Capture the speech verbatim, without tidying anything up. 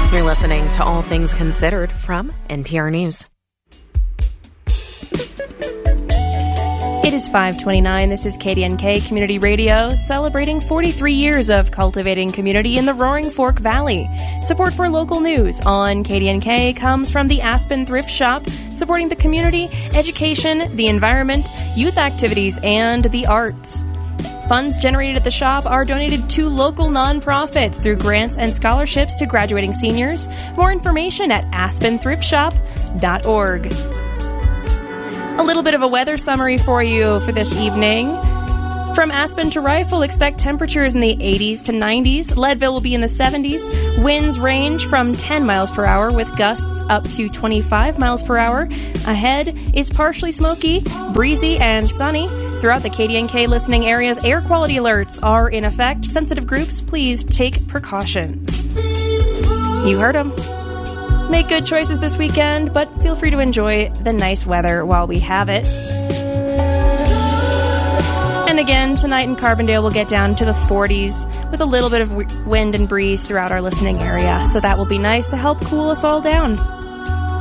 You're listening to All Things Considered from N P R News. It is five twenty-nine. This is K D N K Community Radio, celebrating forty-three years of cultivating community in the Roaring Fork Valley. Support for local news on K D N K comes from the Aspen Thrift Shop, supporting the community, education, the environment, youth activities, and the arts. Funds generated at the shop are donated to local nonprofits through grants and scholarships to graduating seniors. More information at aspen thrift shop dot org. A little bit of a weather summary for you for this evening. From Aspen to Rifle, expect temperatures in the eighties to nineties. Leadville will be in the seventies. Winds range from ten miles per hour with gusts up to twenty-five miles per hour. Ahead is partially smoky, breezy, and sunny. Throughout the K D N K listening areas, air quality alerts are in effect. Sensitive groups, please take precautions. You heard them. Make good choices this weekend, but feel free to enjoy the nice weather while we have it. And again, tonight in Carbondale, we'll get down to the forties with a little bit of wind and breeze throughout our listening area. So that will be nice to help cool us all down.